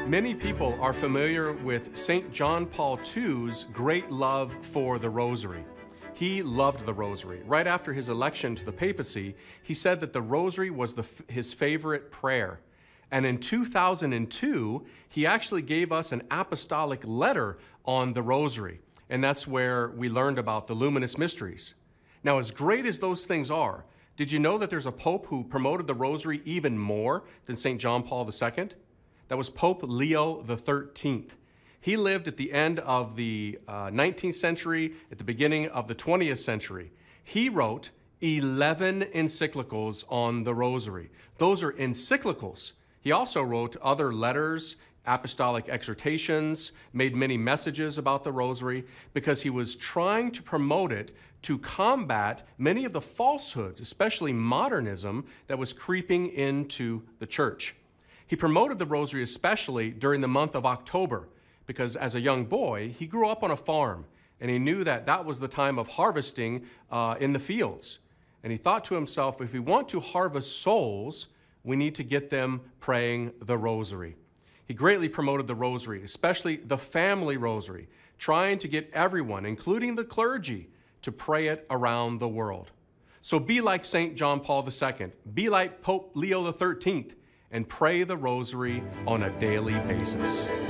Many people are familiar with St. John Paul II's great love for the Rosary. He loved the Rosary. Right after his election to the papacy, he said that the Rosary was his favorite prayer. And in 2002, he actually gave us an apostolic letter on the Rosary. And that's where we learned about the luminous mysteries. Now, as great as those things are, did you know that there's a pope who promoted the Rosary even more than St. John Paul II? That was Pope Leo XIII. He lived at the end of the 19th century, at the beginning of the 20th century. He wrote 11 encyclicals on the Rosary. Those are encyclicals. He also wrote other letters, apostolic exhortations, made many messages about the Rosary because he was trying to promote it to combat many of the falsehoods, especially modernism, that was creeping into the church. He promoted the Rosary especially during the month of October because as a young boy, he grew up on a farm and he knew that that was the time of harvesting in the fields. And he thought to himself, if we want to harvest souls, we need to get them praying the Rosary. He greatly promoted the Rosary, especially the family Rosary, trying to get everyone, including the clergy, to pray it around the world. So be like St. John Paul II, be like Pope Leo XIII, and pray the Rosary on a daily basis.